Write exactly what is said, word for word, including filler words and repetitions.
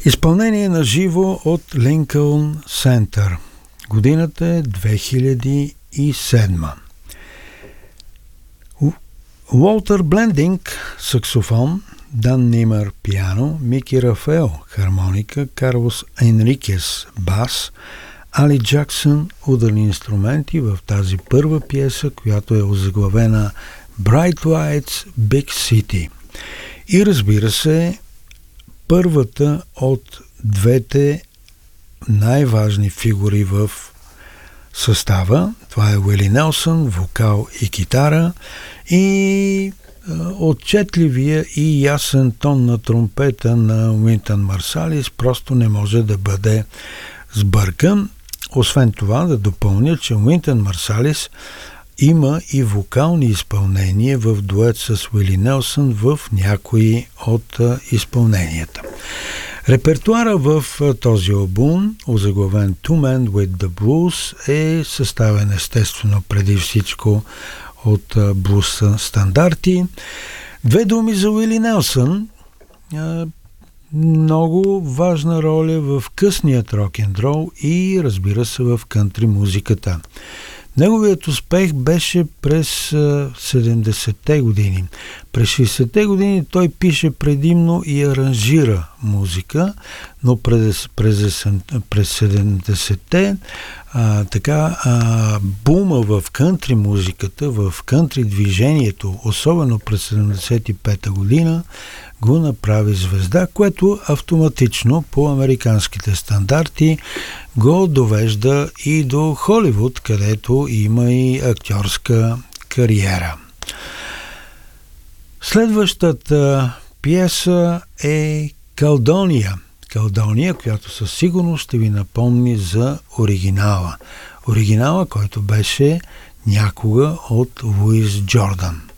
Изпълнение на живо от Линкълн Център. Годината е две хиляди и седма. Уолтер Блендинг – саксофон, Дан Нимер – пиано, Мики Рафаел – хармоника, Карлос Енрикес – бас, Али Джаксън – ударни инструменти в тази първа пиеса, която е озаглавена Bright Lights Big City. И разбира се, първата от двете най-важни фигури в състава. Това е Уили Нелсън, вокал и китара, и отчетливия и ясен тон на тромпета на Уинтън Марсалис просто не може да бъде сбъркан. Освен това, да допълня, че Уинтън Марсалис има и вокални изпълнения в дует с Уили Нелсън в някои от изпълненията. Репертуара в този албум, озаглавен Two Men with the Blues, е съставен естествено преди всичко от блуз стандарти. Две думи за Уили Нелсън. Много важна роля в късният рок-н-рол и, разбира се, в кантри музиката. Неговият успех беше през седемдесетте години. През шейсетте години той пише предимно и аранжира музика, но през, през, през седемдесетте а, така, а, бума в кантри музиката, в кантри движението, особено през седемдесет и пета година, го направи звезда, което автоматично по американските стандарти го довежда и до Холивуд, където има и актьорска кариера. Следващата пиеса е Калдония. Калдония, която със сигурност ще ви напомни за оригинала. Оригинала, който беше някога от Луис Джордан.